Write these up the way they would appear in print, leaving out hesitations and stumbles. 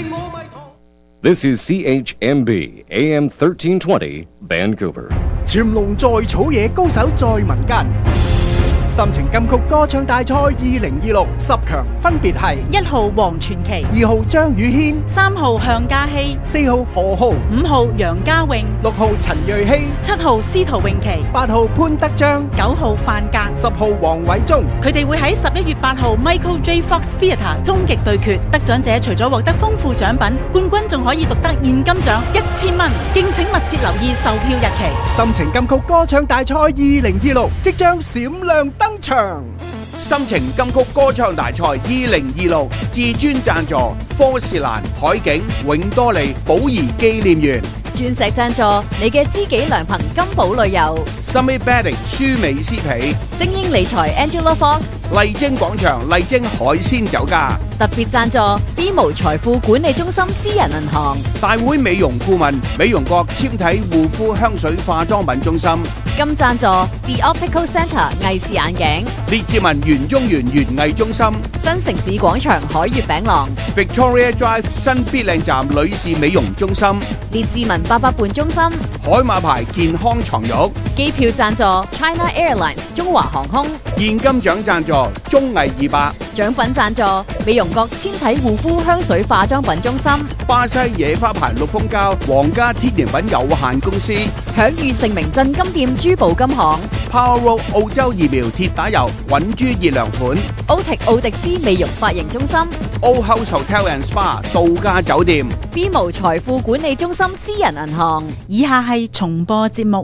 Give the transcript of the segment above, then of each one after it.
This is CHMB AM 1320 Vancouver。 潛龍在草野，高手在民間。心情金曲歌唱大賽2026 10強分別係 1號黃傳奇、 2號張宇軒、 3號向嘉熙、 4號何浩、 5號楊家穎、 6號陳瑞希、 7號司徒詠琪、 8號潘德章、 9號范格、 10號黃偉忠。 佢哋會喺11月8號 Michael J. Fox Theatre 終極對決，得獎者除咗獲得豐富獎品，冠軍仲可以獨得現金獎1000蚊。敬請密切留意售票日期。 心情金曲歌唱大賽2026即將閃亮登場。 心情金曲歌唱大賽2026至尊贊助科士蘭、海景、永多利、寶儀紀念園。 鑽石贊助你嘅知己良朋金寶旅遊。 Summit Bedding 舒美斯皮。 精英理財 Angela Fong。 麗晶廣場麗晶海鮮酒家。 特別贊助 B 無財富管理中心私人銀行。 大會美容顧問美容國纖體護膚香水化妝品中心。 金贊助 The Optical Centre 藝視眼鏡。 列治文園中園園藝中心。 新城市廣場海悅餅廊。 Victoria Drive 新必靚站女士美容中心。 列治文88伴中心。 海馬牌健康床褥。 機票贊助 China Airlines 中華航空。 現金獎贊助綜藝200。 獎品贊助美容國纖體護膚香水化妝品中心。 巴西野花牌綠蜂膠皇家天然品有限公司。 享譽盛名鎮金店珠寶金行。 Power Road 澳洲疫苗鐵打油穩珠熱涼盤。 奧迪斯美容髮型中心。 Old House Hotel and Spa 度假酒店。 B 無財富管理中心私人銀行。 以下係重播節目。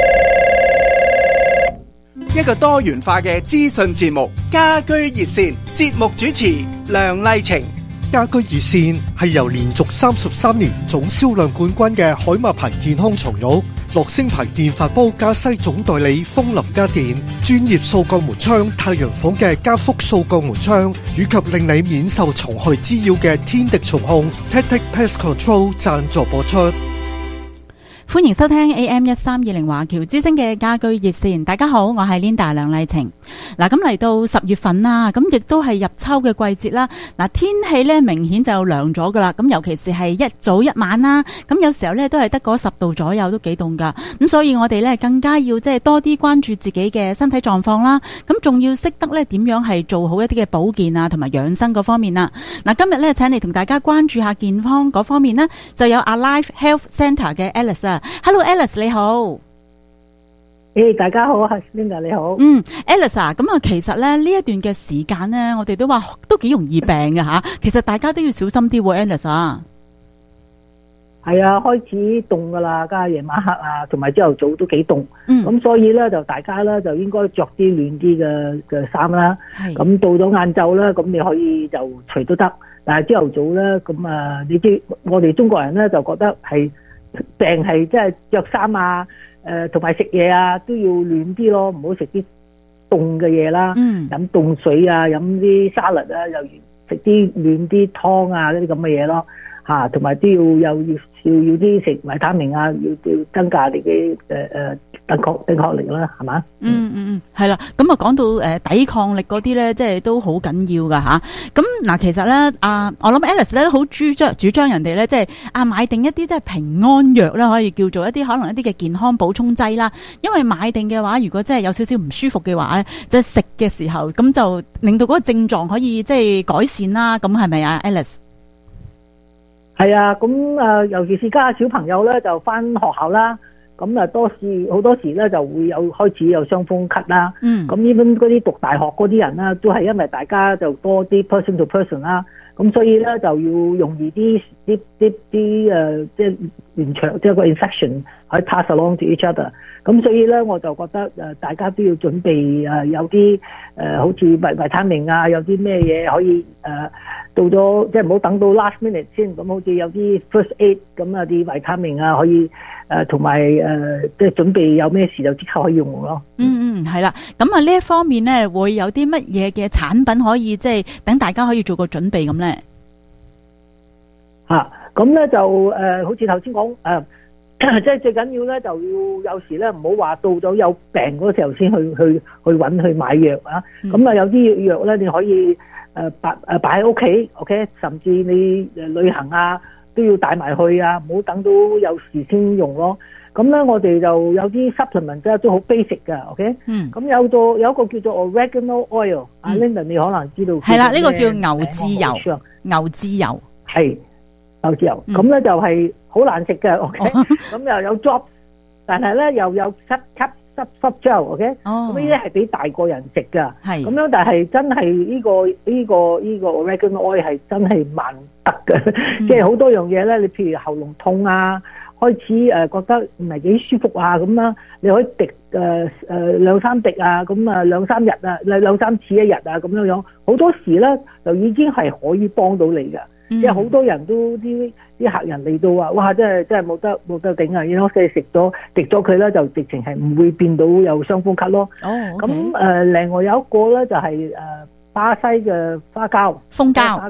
一個多元化嘅資訊節目，家居熱線，節目主持梁麗晴。 家居熱線係由連續33年總銷量冠軍嘅海馬牌健康床褥、樂聲牌電飯煲加西總代理風林家電、專業掃角門窗太陽房嘅加福掃角門窗，以及令你免受蟲害滋擾嘅天敵蟲控 Tactic Pest Control 贊助播出。 歡迎收聽 AM1320 華僑之聲嘅家居熱線。大家好，我係 Linda 梁麗晴。嗱，咁嚟到10月份啦，咁亦都係入秋嘅季節啦。嗱，天氣咧明顯就涼咗噶啦。咁尤其是係一早一晚啦，咁有時候咧都係得嗰10度左右，都幾凍噶。咁所以我哋咧更加要即係多啲關注自己嘅身體狀況啦。咁仲要識得咧點樣係做好一啲嘅保健啊，同埋養生嗰方面啦。嗱，今日咧請嚟同大家關注下健康嗰方面呢，就有 Alive Health Centre 嘅 Alice 啊。Hello Alice 你好。 大家好，係 Linda 你好。 Alice 啊，咁啊，其實咧呢一段嘅時間咧，我哋都話都幾容易病嘅吓。其實大家都要小心啲喎 ，Alice 啊。 係啊，開始凍噶啦，加夜晚黑啊，同埋朝頭早都幾凍。咁所以咧就大家咧就應該着啲暖啲嘅衫啦。咁到咗晏晝咧，咁你可以就除都得。但係朝頭早咧，咁啊，你知我哋中國人咧就覺得係病係即係着衫啊。同埋食嘢啊，都要暖啲咯，唔好食啲凍嘅嘢啦。飲凍水啊，飲啲沙律啊，又食啲暖啲湯啊，嗰啲咁嘅嘢咯。同埋都要啲食維他命啊，要增加你嘅抵抗力啦，係嘛？ 係啦。咁啊，講到抵抗力嗰啲咧，即係都好緊要噶吓。咁嗱，其實咧我諗 Alice 咧好主張人哋咧，即係買定一啲即係平安藥啦，可以叫做一啲可能一啲嘅健康補充劑啦。因為買定嘅話，如果真係有少少唔舒服嘅話咧，即係食嘅時候，咁就令到嗰個症狀可以即係改善啦。咁係咪啊 ，Alice？ 係啊，咁尤其是家小朋友咧，就翻學校啦，咁好多時咧就會開始有傷風咳啦。咁呢邊嗰啲讀大學嗰啲人啦，都係因為大家就多啲 person to person 啦，咁所以咧就要容易啲即係延長即係個 infection 可以 pass along to each other。咁所以咧我就覺得大家都要準備有啲好似維他命啊，有啲咩嘢可以到咗即係唔好等到 last minute 先，咁好似有啲 first aid 咁啊，啲維他命啊可以同埋即係準備有咩事就即刻可以用咯。 係啦。咁啊呢一方面咧會有啲乜嘢嘅產品可以即係等大家可以做個準備咁咧？ 咁咧就好似頭先講即係最緊要咧就要有時咧唔好話到咗有病嗰時候先去揾去買藥啊。咁啊有啲藥咧你可以擺喺屋企 ，OK， 甚至你旅行啊都要帶埋去啊，唔好等到有事先用咯。咁咧我哋就有啲 supplement 咧都好 basic 嘅 ，OK， 咁有一個叫做 oregano oil， 阿 Linda 你可能知道係啦，呢個叫牛至油，牛至油係牛至油，咁咧就係好難食嘅 ，OK， 咁又有 drops， 但係咧又有濕膠 ，OK， 咁呢啲係俾大個人食噶，咁樣但係真係呢個 oregano oil 係真係萬得嘅，即係好多樣嘢咧，你譬如喉嚨痛啊，開始覺得唔係幾舒服啊咁啦，你可以滴2-3滴啊，咁啊2-3日啊，2-3次一日啊咁樣，好多時咧就已經係可以幫到你噶。即係好多人都啲客人嚟到話，哇！真係冇得頂啊！然後即係滴咗佢咧，就直情係唔會變到有傷風咳咯。咁另外有一個咧就係巴西嘅花膠，蜂膠，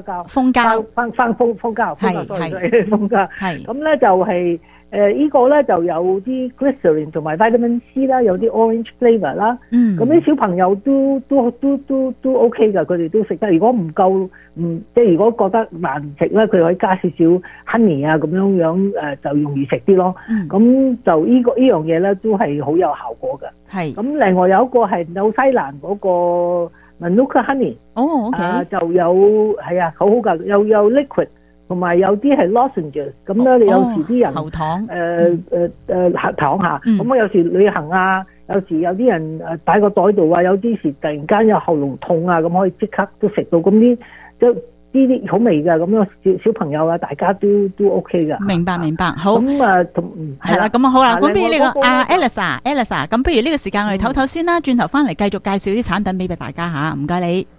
咁咧就係呢個咧就有啲 glycerin 同埋 vitamin C 啦，有啲 orange flavor 啦。咁啲小朋友都 OK 噶，佢哋都食得。如果唔夠，即係如果覺得難食咧，佢可以加少少 honey 啊咁樣就容易食啲咯。咁就呢樣嘢咧都係好有效果嘅。咁另外有一個係紐西蘭嗰個 Manuka honey， 就有係啊，好好噶，有 liquid。同埋有啲係 lozenges， 咁咧你有時啲人喉糖， 喉糖下，咁有時旅行啊，有時有啲人擺個袋度啊，有啲時突然間有喉嚨痛啊，咁可以即刻都食到，咁啲好味㗎，咁樣小朋友啊，大家都 OK 㗎。 明白，好。咁係啦，咁好啦，咁不如呢個Alice，咁不如呢個時間我哋唞唞先啦，轉頭翻嚟繼續介紹啲產品俾大家嚇，唔該你。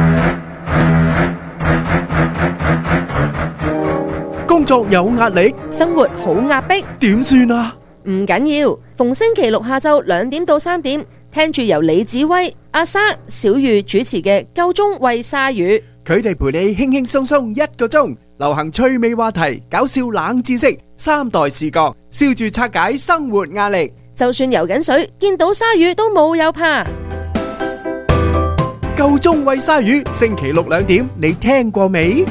工作有壓力， 生活好壓迫， 點算啊？ 唔緊要，逢星期六下晝2點到3點，聽住由李子威、阿莎、小玉主持嘅《夠鐘餵鯊魚》， 佢哋陪你輕輕鬆鬆1個鐘，流行趣味話題、搞笑冷知識、3代視覺，笑住拆解生活壓力。 就算游緊水，見到鯊魚都冇有怕。 夠鐘餵鯊魚，星期六2點，你聽過未？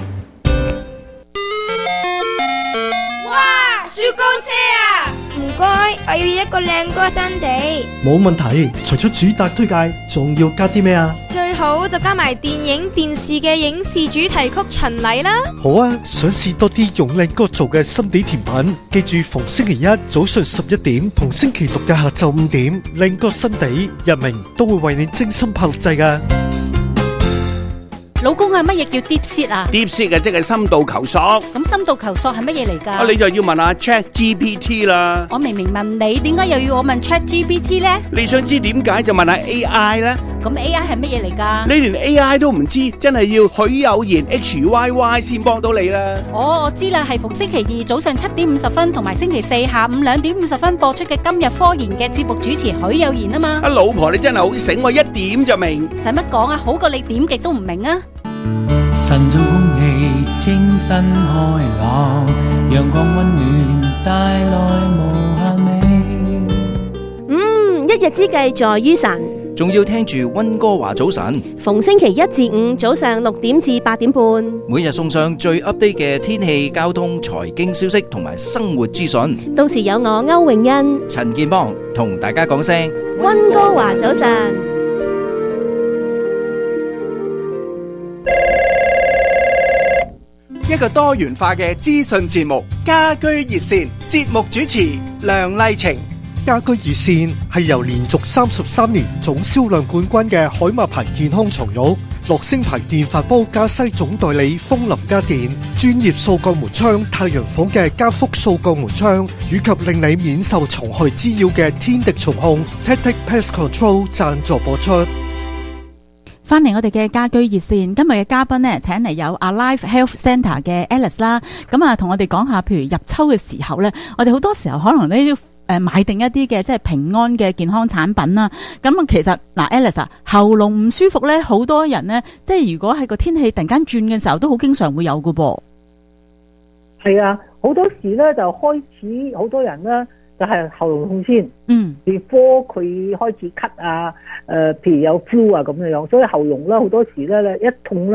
雪糕車啊！唔該，我要一個靚哥新地。 冇問題，除咗主打推介，仲要加啲咩啊？ 最好就加埋電影、電視嘅影視主題曲巡禮啦。 好啊，想試多啲用靚哥做嘅心地甜品，記住逢星期一早上11點同星期六嘅下晝5點，靚哥新地日明都會為你精心炮製㗎。 老公啊，乜嘢叫 deep seat 啊 ？deep seat 即係深度求索。 咁深度求索係乜嘢嚟㗎？ 你就要問下 ChatGPT 啦。 我明明問你，點解又要我問 ChatGPT 咧？ 你想知點解就問下 AI 啦。 咁 AI 係乜嘢嚟㗎？ 你連 AI 都唔知，真係要許有賢 HYY 先幫到你啦。 我知啦，係逢星期二早上7點50分同埋星期四下午2點50分播出嘅今日科研嘅節目主持許有賢啊嘛。 阿老婆你真係好醒喎，一點就明。 使乜講啊？好過你點極都唔明啊！ 晨早空氣清新開朗，陽光溫暖帶來無限美。 一日之計在於晨， 仲要聽住溫哥華早晨。 逢星期1至5早上6點至8點半， 每日送上最 update 嘅天氣、交通、財經消息同埋生活資訊。 到時有我歐詠欣、 陳健邦同大家講聲溫哥華早晨。 一個多元化嘅資訊節目，家居熱線，節目主持梁麗晴。 家居熱線係由連續33年總銷量冠軍嘅海馬牌健康床褥、樂聲牌電飯煲加西總代理風林家電、專業掃鋼門窗太陽房嘅加福掃鋼門窗，以及令你免受蟲害滋擾嘅天敵蟲控 Tactic Pest Control 贊助播出。 翻嚟我哋嘅家居熱線，今日嘅嘉賓呢，請嚟有 Alive Health Centre 嘅 Alice 啦，咁啊同我哋講下，譬如入秋嘅時候呢，我哋好多時候可能呢都買定一啲嘅即係平安嘅健康產品啦。咁啊其實嗱 Alice 啊，喉嚨唔舒服呢，好多人呢，即係如果喺個天氣突然間轉嘅時候，都好經常會有㗎噃。 係啊，好多時呢，就開始好多人呢，就係喉嚨痛先，before 佢開始咳啊，譬如有 flu 啊咁樣，所以喉嚨咧好多時咧一痛咧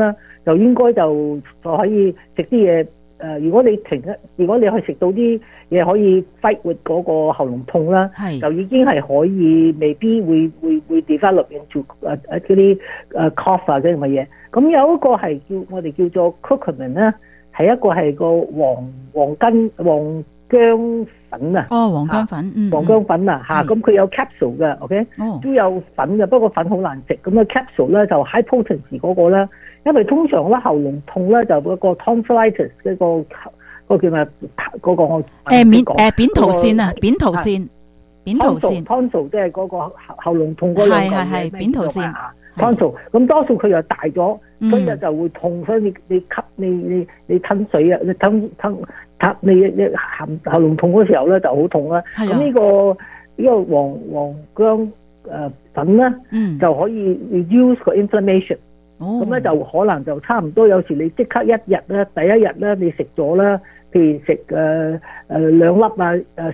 就應該就可以食啲嘢。如果你可以食到啲嘢可以 fight with 嗰個喉嚨痛啦，就已經係可以，未必會 develop into 嗰啲cough 啊嗰啲咁嘅嘢。咁有一個係我哋叫做 curcumin 啦，係一個係個黃薑粉啊。 黃薑粉， 黃薑粉啊嚇，咁佢有 capsule 嘅 ，OK，都有粉嘅，不過粉好難食。咁啊 capsule 咧就 high potency 嗰個啦。因為通常咧喉嚨痛咧就嗰個 tonsillitis 嗰個叫咩嗰個我扁桃腺啊，扁桃腺 tonsil 即係嗰個喉嚨痛嗰兩個嘢， 係扁桃腺 tonsil。咁多數佢又大咗，所以就會痛，所以你吸你吞水啊，你吞你喉嚨痛嗰時候咧就好痛啦。咁呢個黃薑粉咧就可以 reduce 個 inflammation。咁咧就可能就差唔多，有時你即刻一日咧，第一日咧你食咗啦，譬如食2粒啊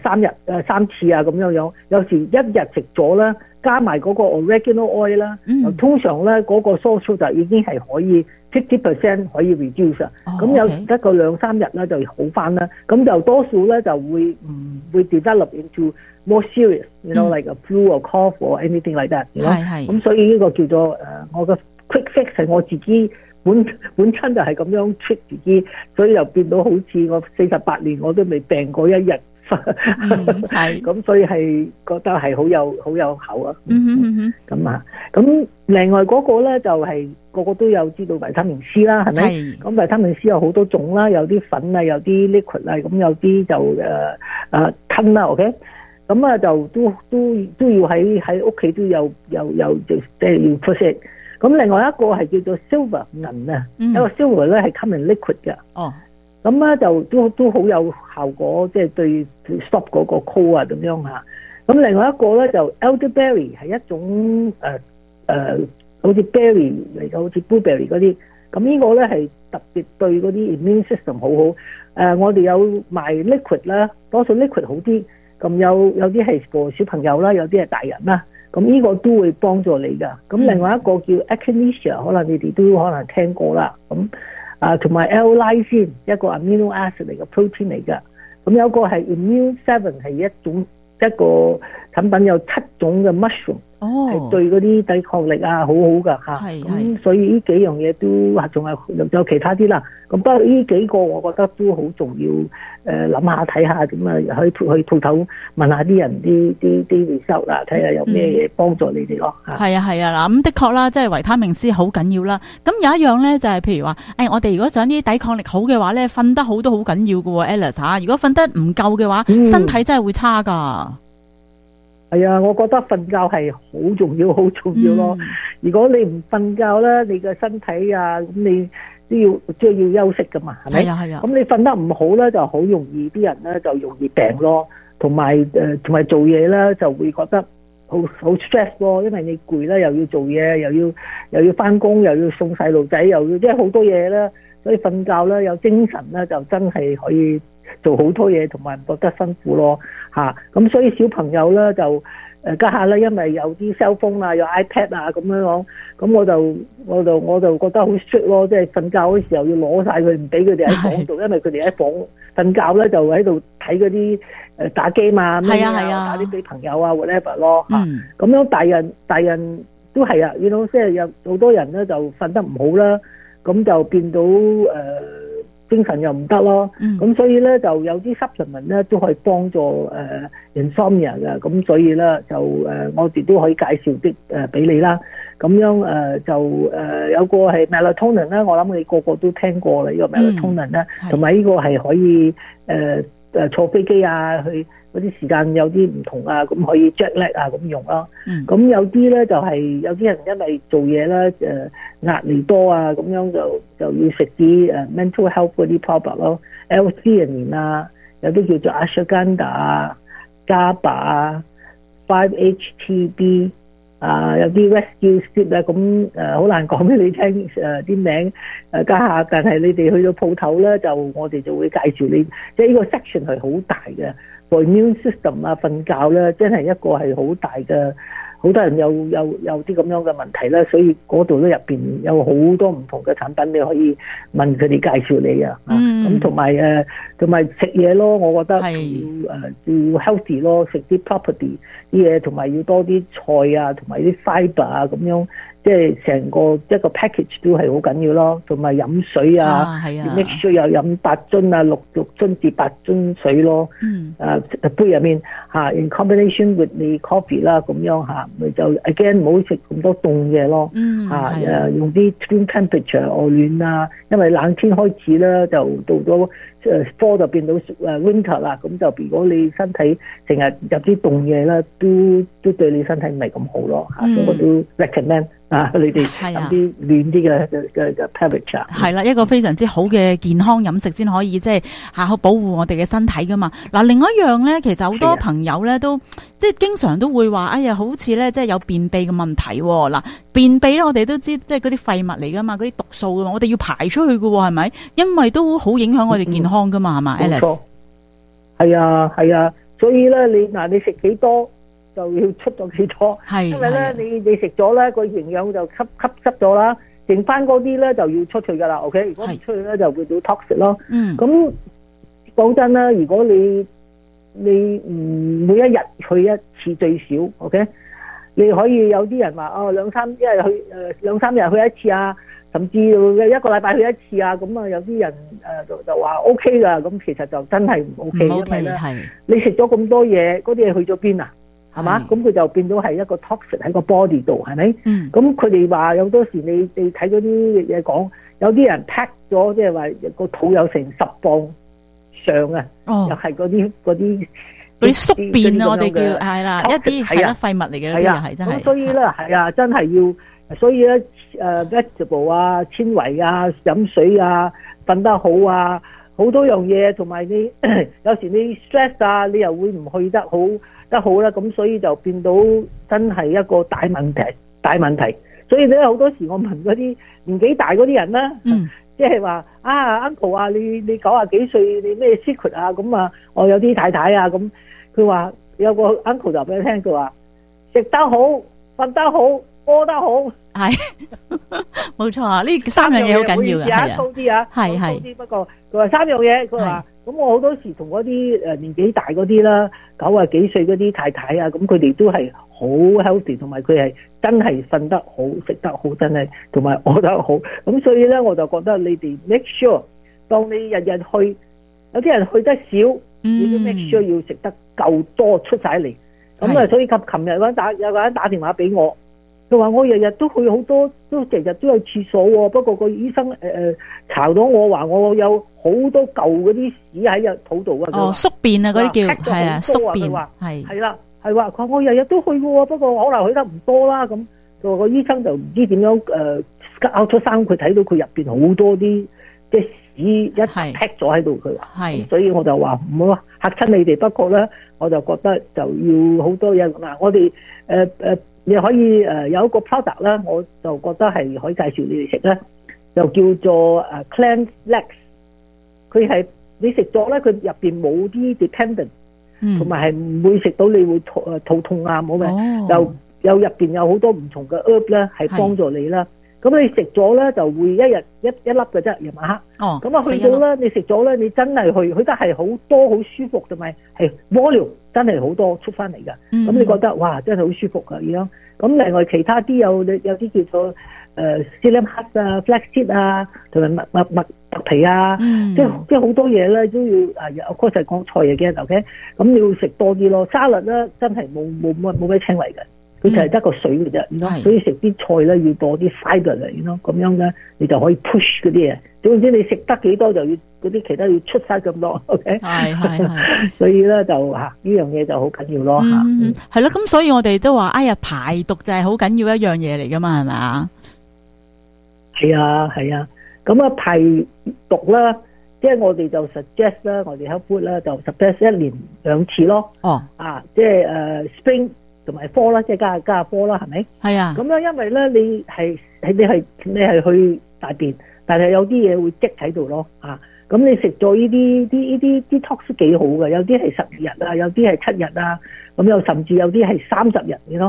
3次啊咁樣，有時一日食咗啦，加埋嗰個 oregano oil 啦，通常咧嗰個 source 就已經係可以 50% 可以 reduce 啊。咁有時得個2-3日咧就好翻啦，咁就多數咧就會唔會 develop into more serious，you know like a flu or cough or anything like that。咁所以呢個叫做我嘅quick fix 係我自己本身就係咁樣 trick 自己，所以就變到好似我48年我都未病過一日。咁所以係覺得係好有效啊。咁啊，咁另外嗰個咧就係個個都有知道維他命 C 啦，係咪？咁維他命 C 有好多種啦，有啲粉啊，有啲 liquid 啊，咁有啲就吞啦 ，OK。咁啊就都要喺屋企都有即係要出色。咁另外一個係叫做 silver 銀啊，一個 silver 咧係 come in liquid 嘅。咁咧就都好有效果，即係對 stop 嗰個 cold 啊咁樣嚇。咁另外一個咧就 elderberry 係一種好似 berry 嚟嘅，好似 blueberry 嗰啲。咁呢個咧係特別對嗰啲 immune system 好好。我哋有賣 liquid 啦，多數 liquid 好啲。咁有啲係 for 小朋友啦，有啲係大人啦。咁呢個都會幫助你㗎。咁另外一個叫 echinacea， 可能你哋都可能聽過啦。咁同埋 L-lysine 一個 amino acid 嚟嘅 protein 嚟㗎。咁有個係 immune 7係一個產品，有7種嘅 mushroom，係對嗰啲抵抗力啊好好㗎嚇。咁所以呢幾樣嘢都仲有其他啲啦。咁不過呢幾個我覺得都好重要。諗下睇下咁啊，去鋪頭問下啲人啲 result 啦，睇下有咩嘢幫助你哋咯。 係啊嗱，咁的確啦，即係維他命 C 好緊要啦。咁有一樣咧就係譬如話，我哋如果想啲抵抗力好嘅話咧，瞓得好都好緊要㗎喎 Alice 嚇。如果瞓得唔夠嘅話，身體真係會差㗎。 係啊，我覺得瞓覺係好重要咯。如果你唔瞓覺咧，你嘅身體啊，咁你都要休息噶嘛，係咪？係啊。咁你瞓得唔好咧，就好容易啲人咧就容易病咯，同埋做嘢咧就會覺得好 stress 咯，因為你攰啦，又要做嘢，又要翻工，又要送細路仔，又要即係好多嘢啦，所以瞓覺咧有精神咧就真係可以做好多嘢，同埋唔覺得辛苦咯嚇。咁所以小朋友咧就家下咧，因為有啲 cell phone 啊，有 iPad 啊咁樣講，咁我就覺得好 strict 咯，即係瞓覺嗰時候要攞晒佢，唔俾佢哋喺房度，因為佢哋喺房瞓覺咧就喺度睇嗰啲打機嘛，打啲俾朋友啊 whatever 咯嚇。咁樣大人都係啊，即係有好多人咧就瞓得唔好啦，咁就變到精神又唔得咯，咁所以咧就有啲 supplement 咧都可以幫助insomnia 嘅，咁所以咧就我哋都可以介紹啲俾你啦。咁樣就有個係 melatonin 咧，我諗你個個都聽過啦，呢個 melatonin 咧，同埋呢個係可以坐飛機啊，去嗰啲時間有啲唔同啊，咁可以 jet lag 啊咁用咯。咁有啲咧就係有啲人因為做嘢咧壓力多啊，咁樣就要食啲mental health 嗰啲 product 咯 ，L-theanine 啊，有啲叫做 ashwagandha 啊、GABA 啊、5-HTB 啊，有啲 rescue sleep 啊，咁好難講俾你聽啲名家下，但係你哋去到鋪頭咧，我哋就會介紹你，即係呢個 section 係好大嘅 for immune system 啊，瞓覺咧真係一個係好大嘅好多人有啲咁樣嘅問題啦，所以嗰度咧入邊有好多唔同嘅產品，你可以問佢哋介紹你啊。咁同埋食嘢咯，我覺得要 healthy 咯，食啲 property 啲嘢，同埋要多啲菜啊，同埋啲 fibre 啊咁樣。即係成個一個 package 都係好緊要咯，同埋飲水啊，make sure 有飲8樽啊，6樽至8樽水咯。杯入面in combination with the coffee 啦，咁樣咪就 again 唔好食咁多凍嘢咯。用啲 room temperature 外暖啊，因為冷天開始咧就到咗fall 就變到winter 啦，咁就如果你身體成日入啲凍嘢咧，都對你身體唔係咁好咯。所以我都 recommend。你哋飲啲暖啲嘅 temperature 係啦，一個非常之好嘅健康飲食先可以即係好保護我哋嘅身體噶嘛。嗱，另外一樣咧，其實好多朋友咧都即係經常都會話，哎呀，好似咧即係有便秘嘅問題。嗱，便秘咧我哋都知即係嗰啲廢物嚟噶嘛，嗰啲毒素噶嘛，我哋要排出去噶喎，係咪？因為都好影響我哋健康噶嘛，係嘛，Alice？ 係啊，所以咧你食幾多？就要出咗幾多，因為咧你食咗咧個營養就吸咗啦，剩翻嗰啲咧就要出去噶啦 ，OK？ 如果唔出去咧就會到 toxic 咯。咁講真啦，如果你每一日去一次最少 ，OK？ 你可以有啲人話兩三日去一次啊，甚至一個禮拜去一次啊，咁啊有啲人就話 OK 噶，咁其實就真係唔 OK， 因為咧你食咗咁多嘢，嗰啲嘢去咗邊啊？係嘛？咁佢就變到係一個 toxic 喺個 body 度，係咪？咁佢哋話有多時你睇嗰啲嘢講，有啲人 pack 咗，即係話個肚有成10磅上啊，又係嗰啲宿便啊，我哋叫係啦，一啲係啦廢物嚟嘅，嗰啲又係真係。 咁所以咧係啊，真係要，所以咧vegetable 啊、纖維啊、飲水啊、瞓得好啊，好多樣嘢，同埋你有時你 stress 啊，你又會唔去得好啦，咁所以就變到真係一個大問題。所以咧好多時我問嗰啲年紀大嗰啲人啦，即係話uncle 啊，你90幾歲，你咩 secret 啊？咁啊，我有啲太太啊，咁佢話有個 uncle 就俾佢聽，佢話食得好、瞓得好、屙得好， 係冇錯啊！呢3樣嘢好緊要嘅，係啊， 係。不過佢話3樣嘢，佢話。咁我好多時同嗰啲年紀大嗰啲啦，90幾歲嗰啲太太啊，咁佢哋都係好 healthy， 同埋佢係真係瞓得好、食得好，真係同埋屙得好。咁所以咧，我就覺得你哋 make sure， 當你日日去，有啲人去得少，你都 make sure 要食得夠多出晒嚟。咁啊，所以琴日有個人打電話俾我。佢話我日日都去好多，都日日都有廁所喎。不過個醫生查到我話我有好多舊嗰啲屎喺個肚度啊。 宿便啊，嗰啲叫係啊，宿便係啦，係話佢我日日都去嘅喎，不過可能去得唔多啦。咁個醫生就唔知點樣拗出生，佢睇到佢入邊好多啲即係屎一劈咗喺度。佢話所以我就話唔好嚇親你哋。不過咧，我就覺得就要好多嘢嗱，我哋你可以有一個 product 啦，我就覺得係可以介紹你哋食咧，就叫做Cleanse Legs。佢係你食咗咧，佢入邊冇啲 dependent， 同埋係唔會食到你會肚痛啊，冇嘅。又入邊有好多唔同嘅 herb 咧，係幫助你啦。咁你食咗咧就會一日一粒嘅啫，夜晚黑。咁啊去到咧，你食咗咧，你真係去得係好多好舒服，同埋係 volume 真係好多出翻嚟㗎。咁你覺得哇，真係好舒服㗎咁樣。咁另外其他啲有啲叫做psyllium husk 啊、flaxseed 啊，同埋麥皮啊，即係好多嘢咧都要of course 係講菜嘢嘅 OK。咁你要食多啲咯。沙律咧真係冇咩纖維嘅。佢就係得個水嘅啫，所以食啲菜咧要多啲 fibre 嚟，咁樣咧你就可以 push 嗰啲嘢。總之你食得幾多就要嗰啲其他要出晒咁多 ，OK？ 係，所以咧就呢樣嘢就好緊要咯嚇。 係咯，咁所以我哋都話，哎呀排毒就係好緊要一樣嘢嚟噶嘛，係咪啊？ 係啊，咁啊排毒啦，即係我哋就 suggest 啦，我哋 health food 啦就 suggest 1年2次咯。即係spring。同埋科啦，即係加科啦，係咪？係啊。咁樣因為咧，你係去大便，但係有啲嘢會積喺度咯。咁你食咗呢啲 detox 幾好嘅，有啲係12日啊，有啲係7日啊，咁又甚至有啲係30日嘅咯。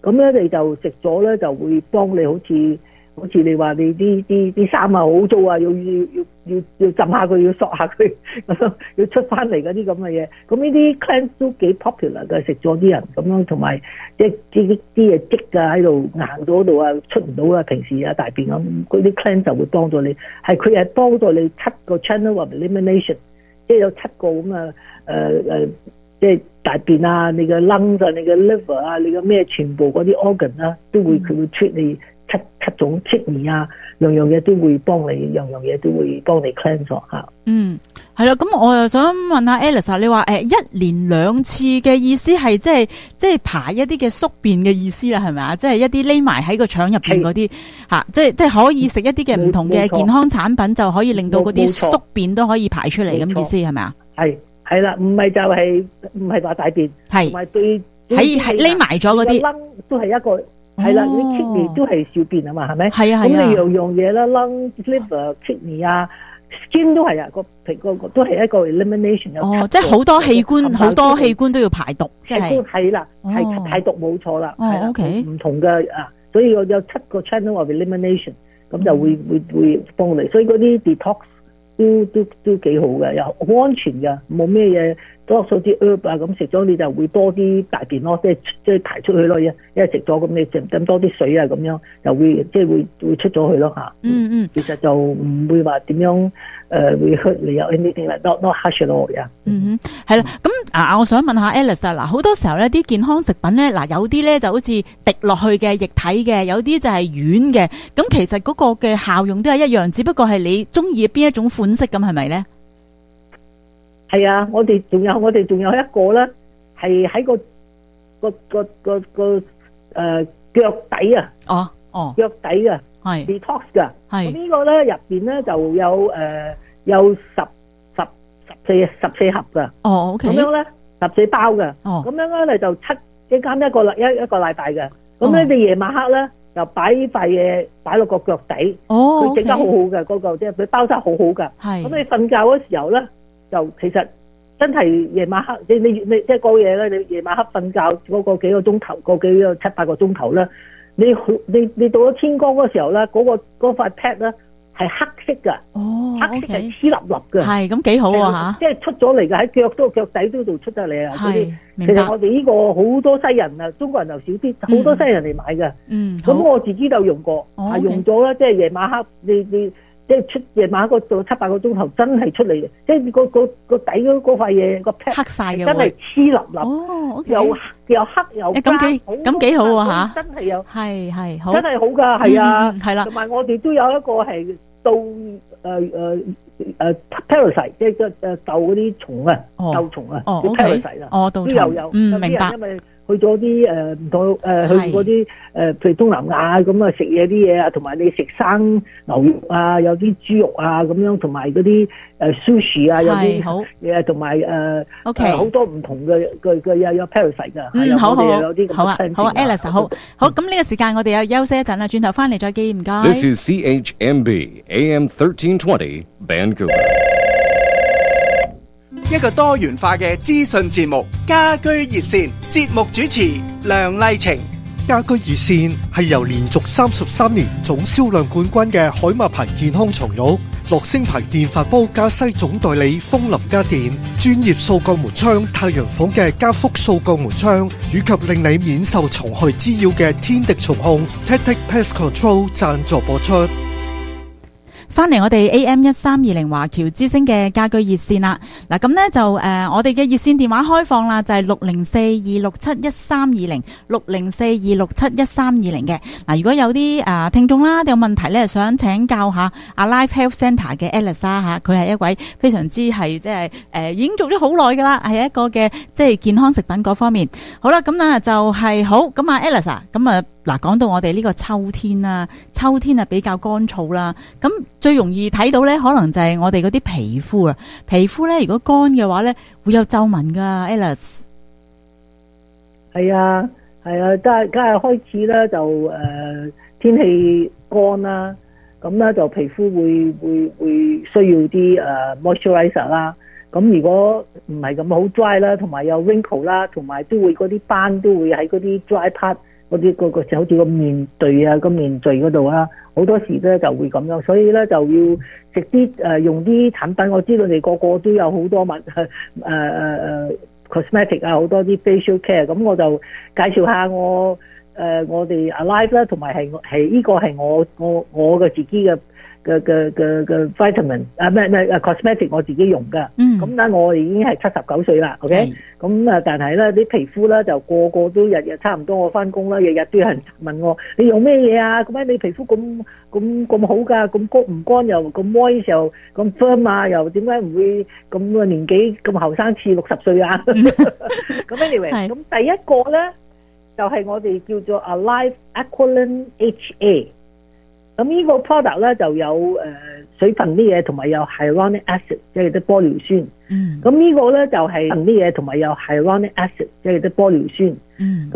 咁咧你就食咗咧就會幫你好似你話你啲衫啊好污糟啊，要浸下佢，要索下佢，要出翻嚟嗰啲咁嘅嘢。咁呢啲 cleanse 都幾 popular 嘅，食咗啲人咁樣，同埋即係啲嘢積啊喺度硬咗度啊，出唔到啊，平時啊大便咁，嗰啲 cleanse 就會幫助你。佢係幫助你7個 channel of elimination， 即係有7個咁啊即係大便啊，你嘅 lungs 啊，你嘅 liver 啊，你嘅咩全部嗰啲 organ 啊，都會佢會 treat你。七種 kidney 啊，樣嘢都會幫你，樣嘢都會幫你 cleanse 嚇。 係啦，咁我又想問下 Alice， 你話一年2次嘅意思係即係排一啲嘅宿便嘅意思啦，係咪啊？即係一啲匿埋喺個腸入邊嗰啲嚇，即係可以食一啲嘅唔同嘅健康產品，就可以令到嗰啲宿便都可以排出嚟咁意思係咪啊？ 係啦，唔係就係唔係話大便，同埋對喺匿埋咗嗰啲都係一個。係啦，你 kidney 都係小便啊嘛，係咪？ 係啊。 咁你樣嘢啦 ，lung、liver、kidney 啊 ，skin 都係啊，個都係一個 elimination。 即係好多器官都要排毒，即係。 係啦，係排毒冇錯啦。 OK。 唔同嘅啊，所以有7個 channel of elimination， 咁就會幫你。所以嗰啲 detox 都幾好嘅，又好安全嘅，冇咩嘢。多數啲 herb 啊，咁食咗你就會多啲大便咯，即係排出去咯，因為食咗咁你飲多啲水啊，咁樣就會即係會出咗去咯嚇。其實就唔會話點樣會 hurt 你有 anything like not harsh at all 呀。 係啦，咁我想問下 Alice 啊，嗱好多時候咧啲健康食品咧，嗱有啲咧就好似滴落去嘅液體嘅，有啲就係軟嘅，咁其實嗰個嘅效用都係一樣，只不過係你中意邊一種款式咁係咪咧？ 係啊，我哋仲有一個咧，係喺個腳底啊。腳底啊，係 detox 噶。係呢個咧入邊咧就有14盒噶。 OK。 咁樣咧14包嘅。咁樣咧就一間一個禮拜嘅。咁咧你夜晚黑咧就擺塊嘢擺落個腳底。佢整得好好嘅嗰個，即係佢包得好好噶。係。咁你瞓覺嗰時候咧。就其實真係夜晚黑，你即係過夜咧，你夜晚黑瞓覺嗰個幾個鐘頭，個幾個7-8個鐘頭咧，你到咗天光嗰時候咧，嗰塊 pad 咧係黑色噶，黑色係黐粒粒嘅， 係咁幾好啊嚇！ 即係出咗嚟嘅喺腳底都度出得嚟啊！ 係， 其實我哋呢個好多西人啊，中國人就少啲，好多西人嚟買嘅。咁我自己就用過，係用咗啦，即係夜晚黑你。即係出夜晚嗰度7-8個鐘頭真係出嚟嘅，即係個底嗰塊嘢個 pad 黑曬嘅， 真係黐粒粒，又黑又咁幾好啊嚇！ 真係有係好， 真係好㗎，係啊， 係啦。 同埋我哋都有一個係到parasite， 即係鬥嗰啲蟲啊，鬥蟲啊，叫 parasite 啦，都有， 明白。 因為去咗啲唔同去嗰啲譬如東南亞咁啊，食嘢啲嘢啊，同埋你食生牛肉啊，有啲豬肉啊咁樣，同埋嗰啲sushi 啊，有啲嘢，同埋好多唔同嘅有 parasite 㗎。 好啊 Alice 好，咁呢個時間我哋又休息一陣啦，轉頭翻嚟再見，唔該。 This is CHMB AM 1320 Vancouver。 一個多元化嘅資訊節目，家居熱線節目主持梁麗晴。 家居熱線係由連續33年總銷量冠軍嘅海馬牌健康床褥、樂聲牌電飯煲加西總代理風林家電、專業掃角門窗太陽房嘅加福掃角門窗，以及令你免受蟲害滋擾嘅天敵蟲控 Tactic Pest Control 贊助播出。 翻嚟我哋 AM1320 華僑之聲嘅家居熱線啦，嗱咁呢就我哋嘅熱線電話開放啦，就係604267132 604267132嘅。嗱，如果有啲聽眾啦，有問題咧，想請教下阿 Life Health Centre 嘅 Alice 吓，佢係一位非常之係即係已經做咗好耐噶啦，係一個嘅即係健康食品嗰方面。好啦，咁啊就係好咁啊 Alice 啊，咁啊嗱講到我哋呢個秋天啦，秋天啊比較乾燥啦，咁最容易睇到咧，可能就係我哋嗰啲皮膚啊。皮膚咧，如果乾嘅話咧，會有皺紋噶。Alice， 係啊，係啊，梗係開始咧就天氣乾啦，咁咧就皮膚會需要啲moisturizer 啦。咁如果唔係咁好 dry 啦，同埋有 wrinkle 啦，同埋都會嗰啲斑都會喺嗰啲 dry part 嗰啲個好似個面碓啊個面碓嗰度啊，好多時咧就會咁樣，所以咧就要食啲用啲產品。我知道你個個都有好多cosmetic 啊，好多啲 facial care， 咁我就介紹下我哋 Alive 啦，同埋係呢個係我嘅自己嘅 vitamin 咩 cosmetic 我自己用噶。咁咧我已經係79歲啦 ，OK， 咁但係咧啲皮膚咧就個個都日日差唔多，我翻工啦，日日都有人問我你用咩嘢啊？咁解你皮膚咁好㗎？咁乾唔乾又咁 moist 又咁 firm 啊？又點解唔會咁嘅年紀咁後生似60歲啊？咁 anyway， 咁第一個咧就係我哋叫做 Alive Aqualan HA。咁呢個 product 咧就有水分啲嘢，同埋有 hyaluronic acid， 即係啲玻尿酸。咁呢個咧就係啲嘢，同埋有 hyaluronic acid， 即係啲玻尿酸。